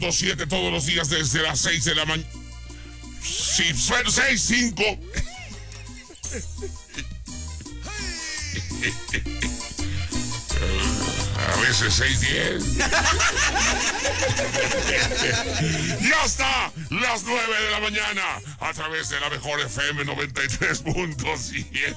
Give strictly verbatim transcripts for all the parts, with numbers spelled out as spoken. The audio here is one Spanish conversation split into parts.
siete todos los días desde las seis de la mañana. Sí, bueno, seis, cinco. A veces seis, diez. Ya está, las nueve de la mañana, a través de la mejor F M noventa y tres punto siete.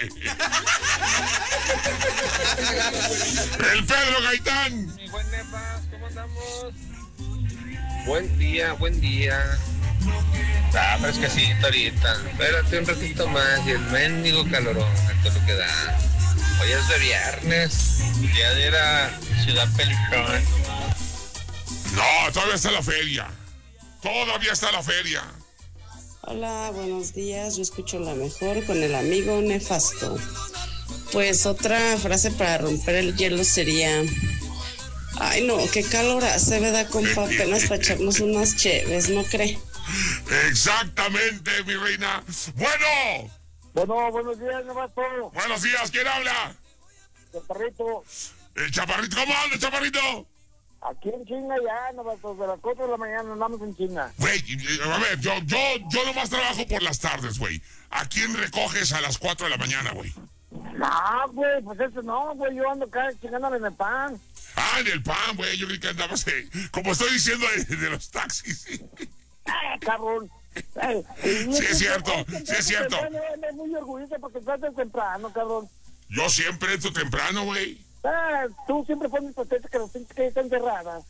El Pedro Gaitán. Mi buen Nefas, ¿cómo andamos? Buen día, buen día. Está fresquecito ahorita. Espérate un ratito más y el mendigo calorón, esto es lo que da. Hoy es de viernes, día de la Ciudad Pelchón. No, todavía está la feria. Todavía está la feria. Hola, buenos días. Yo escucho la mejor con el amigo nefasto. Pues otra frase para romper el hielo sería: ay no, qué calor hace, ¿verdad, compa? Apenas para echarnos unas cheves, ¿no cree? Exactamente, mi reina. Bueno. Bueno, buenos días, nefasto. Buenos días, ¿quién habla? Chaparrito. El Chaparrito, ¿cómo anda, Chaparrito? Aquí en China ya, nefasto, de las cuatro de la mañana andamos en China. Güey, a ver, yo, yo, yo nomás trabajo por las tardes, güey. ¿A quién recoges a las cuatro de la mañana, güey? No, güey, pues eso no, güey, yo ando acá chingándole en el pan. Ah, en el pan, güey, yo creí que andabas, eh, como estoy diciendo, de, de los taxis. Ah, cabrón. Ay, Sí es cierto, sí es cierto. Estoy muy orgulloso porque estás temprano, cabrón. Yo siempre entro temprano, güey. Ah, tú siempre pones potente que los pinches que están cerradas.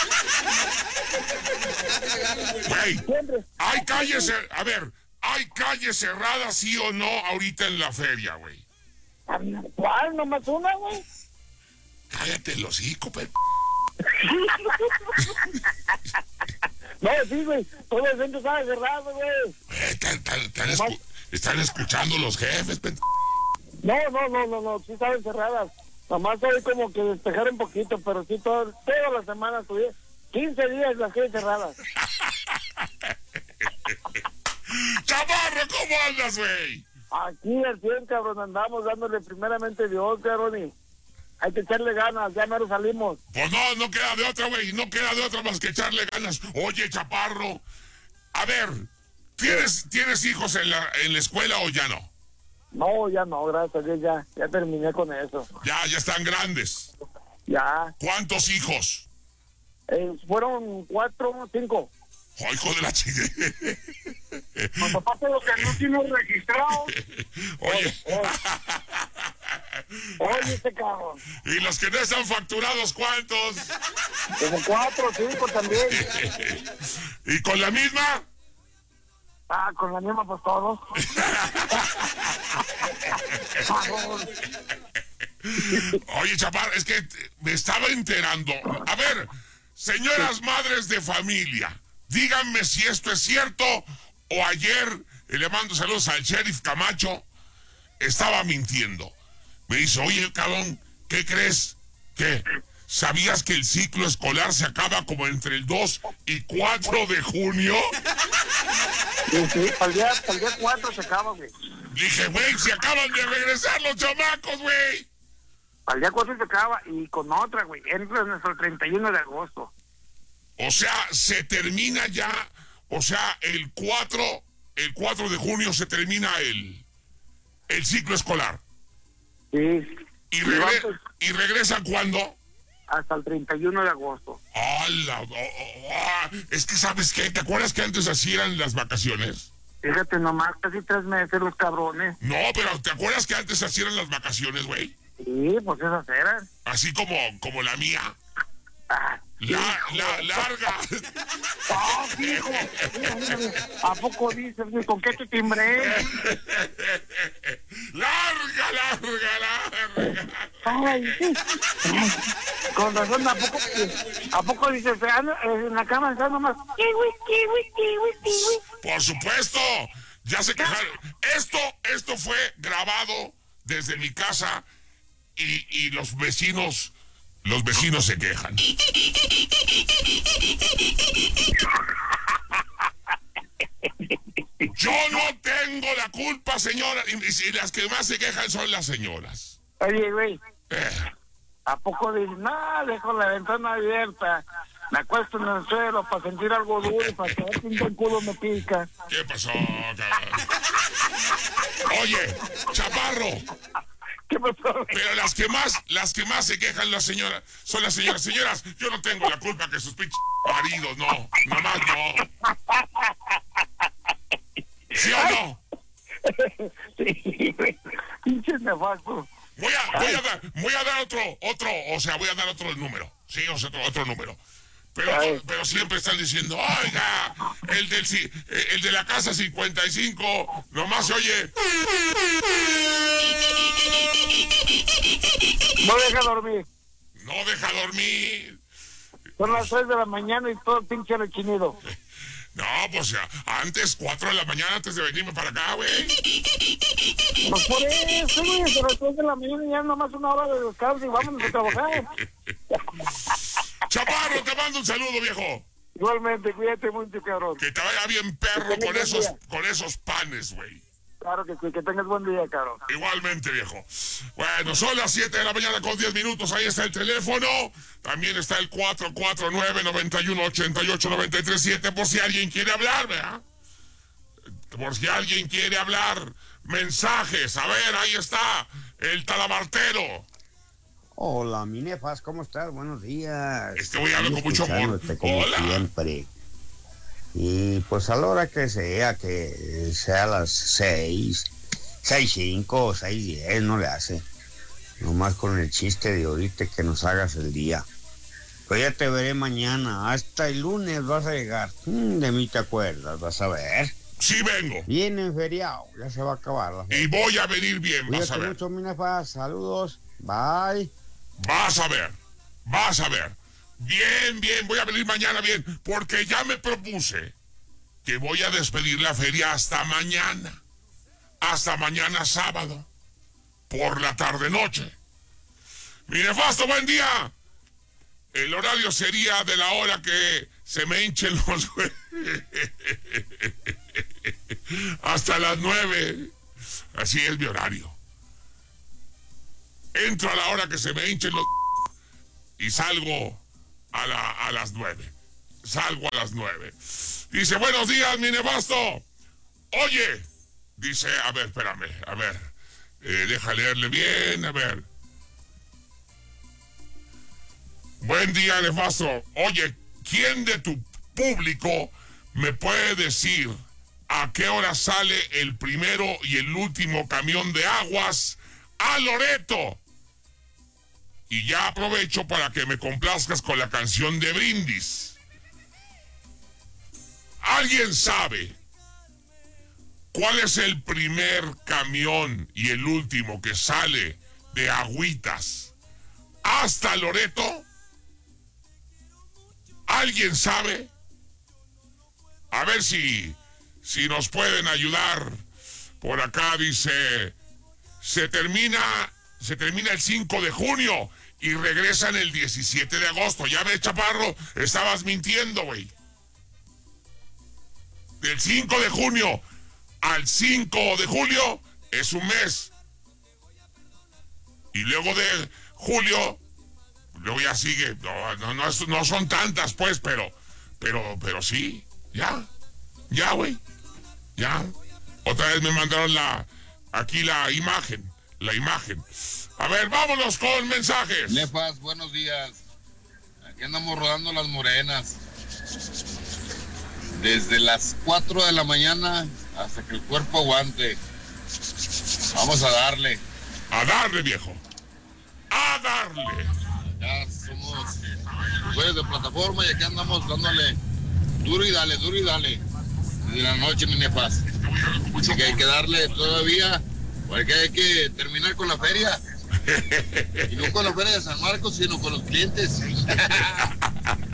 Güey, Siempre. hay calles, cer- a ver, ¿hay calles cerradas, sí o no, ahorita en la feria, güey? ¿Cuál? ¿Nomás una, güey? Cállate el hocico, pe... No, sí, güey. Todo el centro estaba cerrado, güey. Eh, tan- tan- tan escu- están escuchando los jefes, pe... No, no, no, no, no, sí estaban cerradas. Nomás hoy como que despejaron un poquito, pero sí todo, todas las semanas tuvieron quince días las que cerradas. Chaparro, ¿cómo andas, güey? Aquí al cien, cabrón, andamos dándole primeramente Dios, cabrón, y hay que echarle ganas, ya no salimos. Pues no, no queda de otra, güey, no queda de otra más que echarle ganas. Oye, Chaparro, a ver, ¿tienes, ¿tienes hijos en la, en la escuela o ya no? No, ya no, gracias a Dios, ya, ya terminé con eso. Ya, ya están grandes. Ya, ¿Cuántos hijos? eh, fueron cuatro, cinco. Oh, hijo de la chica. Mi papá por lo que no tiene registrado. Oye, Oye, este cabrón. ¿y los que no están facturados cuántos? Como cuatro, cinco también. ¿Y con la misma? Ah, con la misma pues todos. Oye, Chaparro, es que me estaba enterando. A ver, señoras madres de familia, díganme si esto es cierto o ayer, eh, le mando saludos al sheriff Camacho, estaba mintiendo. Me dice, oye, cabrón, ¿qué crees? ¿Qué? ¿Sabías que el ciclo escolar se acaba como entre el dos y cuatro de junio? Sí, sí, para el día, para el día cuatro se acaba, güey. Dije, güey, se acaban de regresar los chamacos, güey. Para el día cuatro se acaba y con otra, güey. Entra nuestro treinta y uno de agosto. O sea, se termina ya, o sea, el cuatro, el cuatro de junio se termina el, el ciclo escolar. Sí. ¿Y, regre ¿Y regresan cuándo? Hasta el treinta y uno de agosto. ¡Hala! Oh, oh, ah, es que, ¿sabes qué? ¿Te acuerdas que antes así eran las vacaciones? Fíjate, nomás casi tres meses los cabrones. No, pero ¿te acuerdas que antes así eran las vacaciones, güey? Sí, pues esas eran. Así como, como la mía. Ah, La, la, larga. ¡Ah, hijo! ¿A poco dices, güey? ¿Con qué te timbré? Larga, larga, larga. Ay, sí. Con razón, ¿a poco, ¿a poco dices, en la cama está nomás? Kiwi, kiwi, kiwi, kiwi. Por supuesto, ya se quejaron. Esto, esto fue grabado desde mi casa y, y los vecinos, los vecinos se quejan. Yo no tengo la culpa, señora, y, y las que más se quejan son las señoras. Oye, güey, Eh. ¿a poco dices, no, dejo la ventana abierta? me acuesto en el suelo para sentir algo duro y para saber que un culo me pica. ¿Qué pasó, cabrón? Oye, Chaparro. ¿Qué pasó? Pero las que más, las que más se quejan las señoras, son las señoras. Señoras, yo no tengo la culpa que sus pinches maridos, no. Nomás no. ¿Sí o no? Sí, pinches nefastos. Voy a, voy a dar, voy a dar otro, otro, o sea, voy a dar otro número. Sí, o sea, otro, otro número. Pero, pero siempre están diciendo, oiga, el del el de la casa cincuenta y cinco, nomás se oye. No deja dormir. No deja dormir. Son las tres de la mañana y todo pinche rechinido. No, pues antes, cuatro de la mañana, antes de venirme para acá, güey. Pues por eso, güey, a las tres de la mañana ya nomás una hora de descanso y vámonos a trabajar. Chaparro, te mando un saludo, viejo. Igualmente, cuídate mucho, cabrón. Que te vaya bien, perro, con esos, con esos panes, güey. Claro que sí, que tengas buen día, cabrón. Igualmente, viejo. Bueno, son las siete de la mañana con diez minutos, ahí está el teléfono. También está el cuatro cuatro nueve, nueve uno, ocho ocho, nueve tres siete, por si alguien quiere hablar, ¿verdad? Por si alguien quiere hablar. Mensajes, a ver, ahí está el talabartero. Hola, mi Nefas, ¿cómo estás? Buenos días. Este voy a hablar con mucho amor. Como Hola. siempre. Y pues a la hora que sea, que sea a las seis, seis cinco, seis diez, no le hace. Nomás con el chiste de ahorita que nos hagas el día. Pues ya te veré mañana, hasta el lunes vas a llegar. Mm, de mí te acuerdas, vas a ver. Sí vengo. Viene en feriado, ya se va a acabar la feria. Y voy a venir bien, Cuídate vas a ver. mucho, mi Nefas, saludos, bye. Vas a ver, vas a ver. Bien, bien, voy a venir mañana bien, porque ya me propuse que voy a despedir la feria hasta mañana. Hasta mañana sábado, por la tarde-noche. Mi Nefasto, buen día. El horario sería de la hora que se me hinchen los... hasta las nueve. Así es mi horario. Entro a la hora que se me hinchen los... y salgo a, la, a las nueve. Salgo a las nueve. Dice, buenos días, mi Nefasto. Oye, dice, a ver, espérame, a ver. Eh, deja leerle bien, a ver. Buen día, Nefasto. Oye, ¿quién de tu público me puede decir a qué hora sale el primero y el último camión de aguas a Loreto? Y ya aprovecho para que me complazcas con la canción de Brindis. ¿Alguien sabe cuál es el primer camión y el último que sale de Agüitas hasta Loreto? ¿Alguien sabe? A ver si, si nos pueden ayudar. Por acá dice, se termina, se termina el cinco de junio y regresan el diecisiete de agosto. Ya ves, Chaparro, estabas mintiendo, güey. Del cinco de junio al cinco de julio es un mes. Y luego de julio, luego ya sigue. No, no, no, no son tantas, pues, pero, pero, pero sí. Ya, ya, güey. Ya. Otra vez me mandaron la, aquí la imagen, la imagen. A ver, vámonos con mensajes. Nefas, buenos días. Aquí andamos rodando las morenas. Desde las cuatro de la mañana hasta que el cuerpo aguante. Vamos a darle. A darle, viejo. A darle. Ya somos jueces de plataforma y aquí andamos dándole duro y dale, duro y dale. Desde la noche, mi Nefas. Así que hay que darle todavía, porque hay que terminar con la feria. Y no con la feria de San Marcos, sino con los clientes.